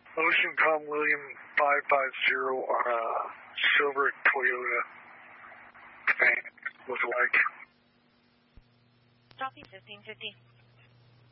Ocean Com William 550 on a silver Toyota van with like. Copy 1550.